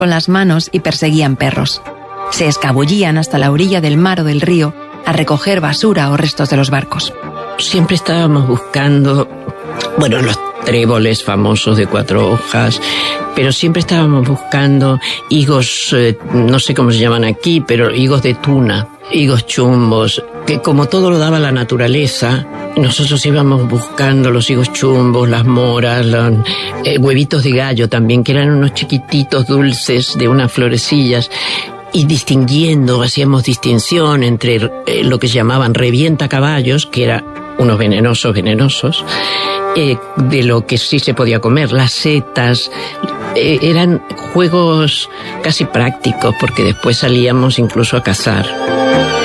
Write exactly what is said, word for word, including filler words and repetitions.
con las manos y perseguían perros. Se escabullían hasta la orilla del mar o del río a recoger basura o restos de los barcos. Siempre estábamos buscando, bueno, los tréboles famosos de cuatro hojas, pero siempre estábamos buscando higos, eh, no sé cómo se llaman aquí, pero higos de tuna, higos chumbos, que como todo lo daba la naturaleza, nosotros íbamos buscando los higos chumbos, las moras, los eh, huevitos de gallo también, que eran unos chiquititos dulces de unas florecillas, y distinguiendo, hacíamos distinción entre eh, lo que llamaban revienta caballos, que era unos venenosos, venenosos, eh, de lo que sí se podía comer, las setas. Eh, eran juegos casi prácticos, porque después salíamos incluso a cazar.